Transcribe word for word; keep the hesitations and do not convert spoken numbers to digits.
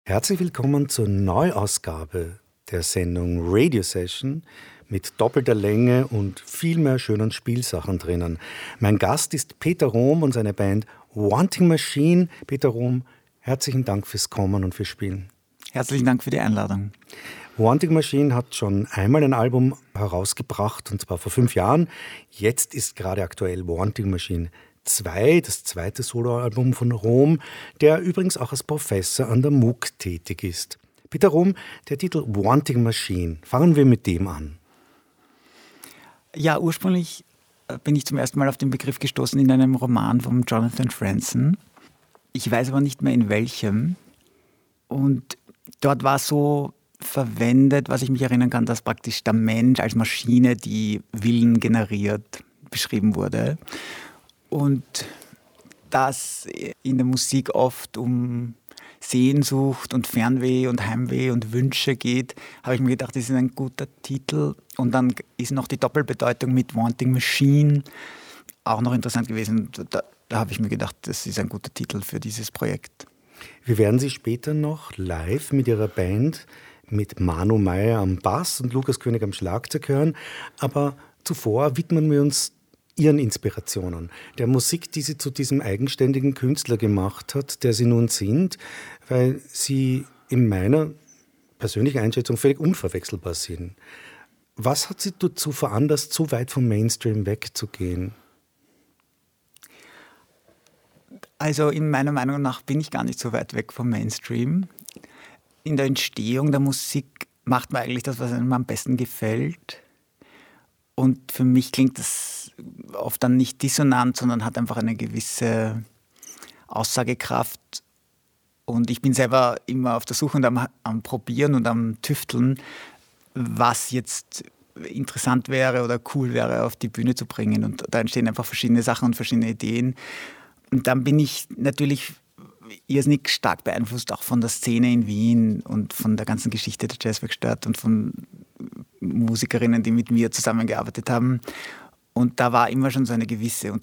Herzlich willkommen zur Neuausgabe der Sendung Radio Session mit doppelter Länge und viel mehr schönen Spielsachen drinnen. Mein Gast ist Peter Rohm und seine Band Wanting Machine. Peter Rohm, herzlichen Dank fürs Kommen und fürs Spielen. Herzlichen Dank für die Einladung. Wanting Machine hat schon einmal ein Album herausgebracht, und zwar vor fünf Jahren. Jetzt ist gerade aktuell Wanting Machine zwei, das zweite Soloalbum von Rohm, der übrigens auch als Professor an der M U K tätig ist. Peter Rohm, der Titel Wanting Machine, fangen wir mit dem an. Ja, ursprünglich bin ich zum ersten Mal auf den Begriff gestoßen in einem Roman von Jonathan Franzen. Ich weiß aber nicht mehr in welchem. Und dort war so verwendet, was ich mich erinnern kann, dass praktisch der Mensch als Maschine, die Willen generiert, beschrieben wurde. Und dass in der Musik oft um Sehnsucht und Fernweh und Heimweh und Wünsche geht, habe ich mir gedacht, das ist ein guter Titel. Und dann ist noch die Doppelbedeutung mit Wanting Machine auch noch interessant gewesen. Da, da habe ich mir gedacht, das ist ein guter Titel für dieses Projekt. Wir werden Sie später noch live mit Ihrer Band, mit Manu Meyer am Bass und Lukas König am Schlagzeug hören. Aber zuvor widmen wir uns Ihren Inspirationen, der Musik, die Sie zu diesem eigenständigen Künstler gemacht hat, der Sie nun sind, weil Sie in meiner persönlichen Einschätzung völlig unverwechselbar sind. Was hat Sie dazu veranlasst, so weit vom Mainstream wegzugehen? Also in meiner Meinung nach bin ich gar nicht so weit weg vom Mainstream. In der Entstehung der Musik macht man eigentlich das, was einem am besten gefällt. Und für mich klingt das oft dann nicht dissonant, sondern hat einfach eine gewisse Aussagekraft. Und ich bin selber immer auf der Suche und am, am Probieren und am Tüfteln, was jetzt interessant wäre oder cool wäre, auf die Bühne zu bringen. Und da entstehen einfach verschiedene Sachen und verschiedene Ideen. Und dann bin ich natürlich irrsinnig stark beeinflusst, auch von der Szene in Wien und von der ganzen Geschichte der Jazzwerkstatt und von Musikerinnen, die mit mir zusammengearbeitet haben. Und da war immer schon so eine gewisse